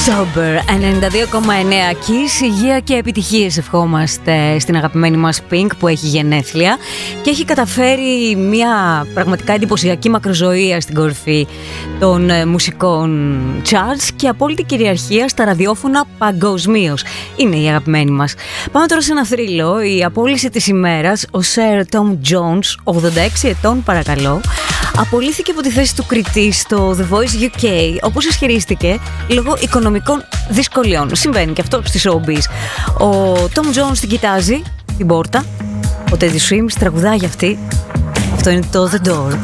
Sober 92,9 Kiss, υγεία και επιτυχίες ευχόμαστε στην αγαπημένη μας Pink που έχει γενέθλια και έχει καταφέρει μια πραγματικά εντυπωσιακή μακροζωία στην κορυφή των μουσικών charts και απόλυτη κυριαρχία στα ραδιόφωνα παγκοσμίως. Είναι η αγαπημένη μας. Πάμε τώρα σε ένα θρύλο. Η απόλυση της ημέρας, ο Sir Tom Jones, 86 ετών παρακαλώ, απολύθηκε από τη θέση του κριτή στο The Voice UK, όπως ισχυρίστηκε, λόγω οικονομικών δυσκολιών. Συμβαίνει και αυτό στη showbiz. Ο Tom Jones την κοιτάζει, την πόρτα. Ο Teddy Swims τραγουδά για αυτή. Αυτό είναι το The Door.